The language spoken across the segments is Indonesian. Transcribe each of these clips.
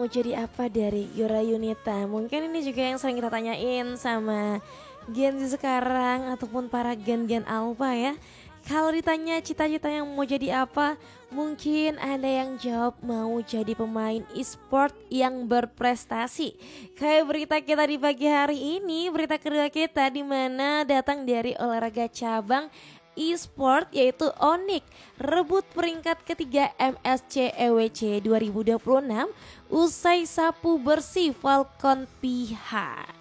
mau jadi apa dari Yura Yunita? Mungkin ini juga yang sering kita tanyain sama Gen Z sekarang ataupun para gen-gen alpha ya. Kalau ditanya cita-cita yang mau jadi apa, mungkin ada yang jawab mau jadi pemain e-sport yang berprestasi. Kayak berita kita di pagi hari ini, berita kedua kita di mana datang dari olahraga cabang e-sport yaitu Onyx rebut peringkat ketiga MSC EWC 2026 usai sapu bersih Falcon PH.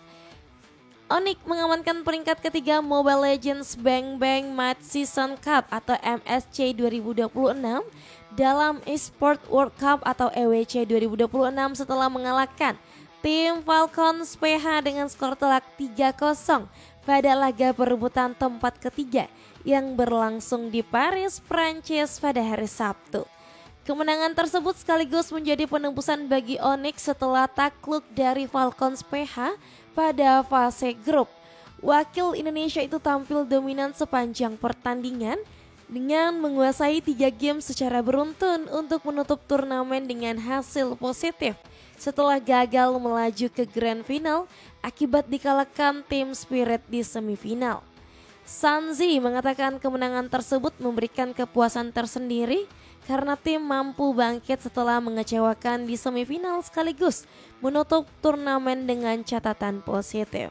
Onyx mengamankan peringkat ketiga Mobile Legends Bang Bang Match Season Cup atau MSC 2026 dalam eSport World Cup atau EWC 2026 setelah mengalahkan tim Falcons PH dengan skor telak 3-0 pada laga perebutan tempat ketiga yang berlangsung di Paris, Prancis pada hari Sabtu. Kemenangan tersebut sekaligus menjadi penembusan bagi Onyx setelah takluk dari Falcons PH pada fase grup. Wakil Indonesia itu tampil dominan sepanjang pertandingan dengan menguasai 3 game secara beruntun untuk menutup turnamen dengan hasil positif setelah gagal melaju ke Grand Final akibat dikalahkan tim Spirit di semifinal. Sanzi mengatakan kemenangan tersebut memberikan kepuasan tersendiri karena tim mampu bangkit setelah mengecewakan di semifinal sekaligus menutup turnamen dengan catatan positif.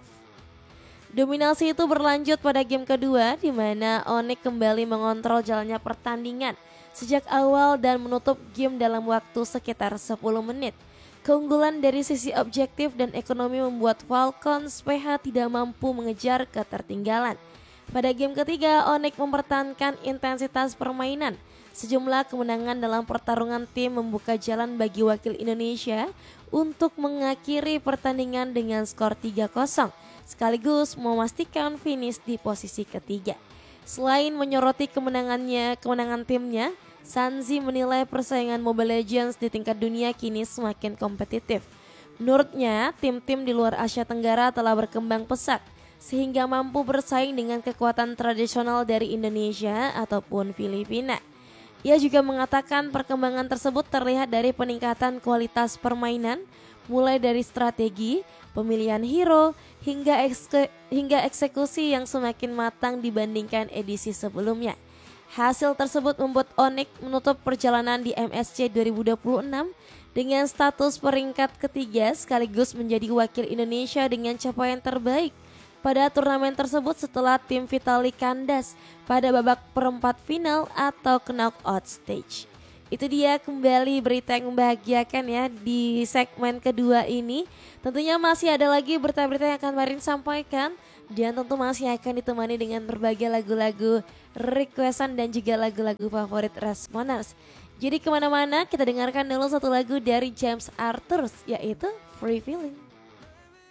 Dominasi itu berlanjut pada game kedua di mana Onyx kembali mengontrol jalannya pertandingan sejak awal dan menutup game dalam waktu sekitar 10 menit. Keunggulan dari sisi objektif dan ekonomi membuat Falcons PH tidak mampu mengejar ketertinggalan. Pada game ketiga, Onyx mempertahankan intensitas permainan. Sejumlah kemenangan dalam pertarungan tim membuka jalan bagi wakil Indonesia untuk mengakhiri pertandingan dengan skor 3-0, sekaligus memastikan finish di posisi ketiga. Selain menyoroti kemenangan timnya, Sanzi menilai persaingan Mobile Legends di tingkat dunia kini semakin kompetitif. Menurutnya, tim-tim di luar Asia Tenggara telah berkembang pesat sehingga mampu bersaing dengan kekuatan tradisional dari Indonesia ataupun Filipina. Ia juga mengatakan perkembangan tersebut terlihat dari peningkatan kualitas permainan, mulai dari strategi, pemilihan hero, hingga eksekusi yang semakin matang dibandingkan edisi sebelumnya. Hasil tersebut membuat Onyx menutup perjalanan di MSC 2026 dengan status peringkat ketiga sekaligus menjadi wakil Indonesia dengan capaian terbaik pada turnamen tersebut setelah tim Vitali kandas pada babak perempat final atau knockout stage. Itu dia kembali berita yang membahagiakan ya di segmen kedua ini. Tentunya masih ada lagi berita-berita yang akan Marin sampaikan dan tentu masih akan ditemani dengan berbagai lagu-lagu requestan dan juga lagu-lagu favorit Responers. Jadi kemana-mana kita dengarkan dulu satu lagu dari James Arthur yaitu Free Feeling.